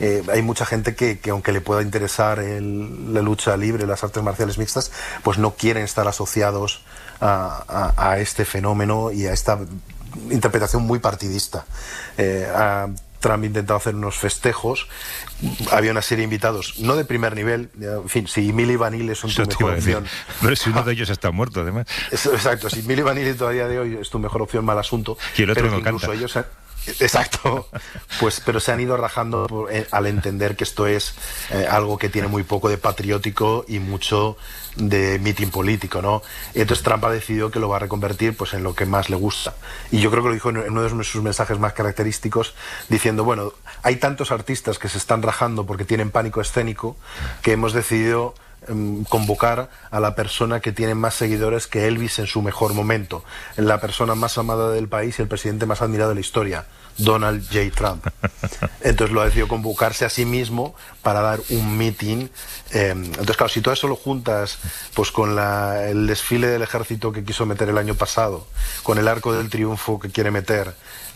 hay mucha gente que aunque le pueda interesar la lucha libre, las artes marciales mixtas, pues no quieren estar asociados a este fenómeno y a esta interpretación muy partidista. Trump intentado hacer unos festejos, había una serie de invitados, no de primer nivel, en fin, si Milli Vanilli son tu mejor opción. Pero si uno de ellos está muerto, además. Exacto, si Milli Vanilli todavía de hoy es tu mejor opción, mal asunto. Y el otro pero no canta. Ellos exacto, pues pero se han ido rajando al entender que esto es algo que tiene muy poco de patriótico y mucho de mitin político, ¿no? Entonces Trump ha decidido que lo va a reconvertir pues en lo que más le gusta. Y yo creo que lo dijo en uno de sus mensajes más característicos, diciendo, bueno, hay tantos artistas que se están rajando porque tienen pánico escénico que hemos decidido convocar a la persona que tiene más seguidores que Elvis en su mejor momento, la persona más amada del país y el presidente más admirado de la historia, Donald J. Trump. Entonces lo ha decidido convocarse a sí mismo para dar un meeting. Entonces claro, si todo eso lo juntas pues con el desfile del ejército que quiso meter el año pasado, con el arco del triunfo que quiere meter,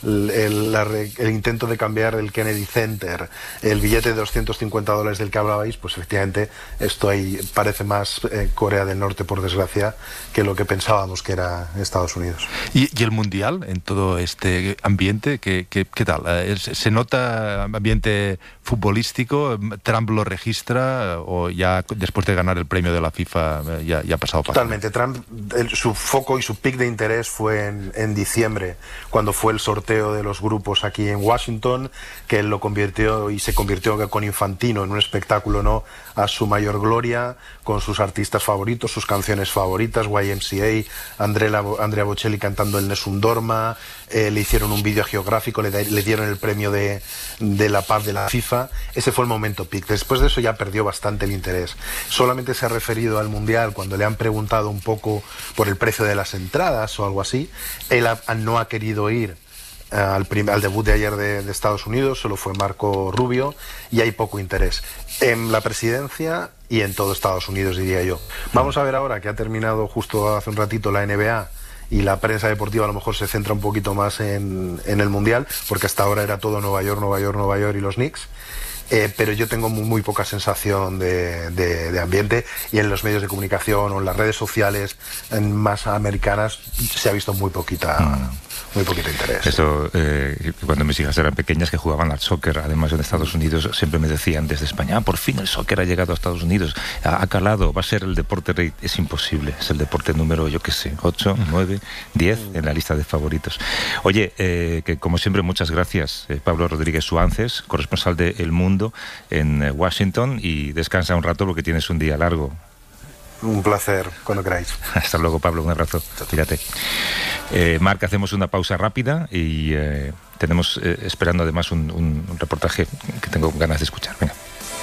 el intento de cambiar el Kennedy Center, el billete de $250 del que hablabais, pues efectivamente esto ahí parece más Corea del Norte, por desgracia, que lo que pensábamos que era Estados Unidos. ¿Y el Mundial, en todo este ambiente, qué tal? ¿Se nota ambiente futbolístico? ¿Trump lo registra o ya después de ganar el premio de la FIFA ya ha pasado? Totalmente. Trump, su foco y su pic de interés fue en diciembre, cuando fue el sorteo de los grupos aquí en Washington, que él lo convirtió y se convirtió con Infantino en un espectáculo, ¿no?, a su mayor gloria, con sus artistas favoritos, sus canciones favoritas, YMCA, Andrea Bocelli cantando el Nessun Dorma, le hicieron un vídeo geográfico, le dieron el premio de la paz de la FIFA. Ese fue el momento peak. Después de eso ya perdió bastante el interés. Solamente se ha referido al Mundial cuando le han preguntado un poco por el precio de las entradas o algo así. Él no ha querido ir al debut de ayer de Estados Unidos, solo fue Marco Rubio, y hay poco interés en la presidencia y en todo Estados Unidos, diría yo. Vamos a ver ahora que ha terminado justo hace un ratito la NBA y la prensa deportiva a lo mejor se centra un poquito más en el Mundial, porque hasta ahora era todo Nueva York, Nueva York, Nueva York y los Knicks. Pero yo tengo muy poca sensación de ambiente, y en los medios de comunicación o en las redes sociales más americanas se ha visto muy poquito interés. Eso, cuando mis hijas eran pequeñas que jugaban al soccer, además en Estados Unidos, siempre me decían desde España, por fin el soccer ha llegado a Estados Unidos, ha calado, va a ser el deporte rey. Es imposible, es el deporte número, 8, 9, 10 en la lista de favoritos. Oye, que como siempre, muchas gracias, Pablo Rodríguez Suances, corresponsal de El Mundo en Washington, y descansa un rato porque tienes un día largo. Un placer, cuando queráis. Hasta luego, Pablo, un abrazo. Fíjate. Marc, hacemos una pausa rápida y tenemos esperando además un reportaje que tengo ganas de escuchar. Venga.